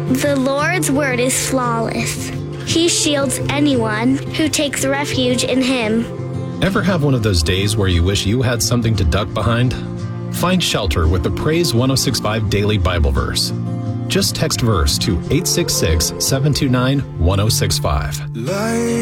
The Lord's word is flawless. He shields anyone who takes refuge in him. Ever have one of those days where you wish you had something to duck behind? Find shelter with the Praise 1065 Daily Bible Verse. Just text verse to 866-729-1065.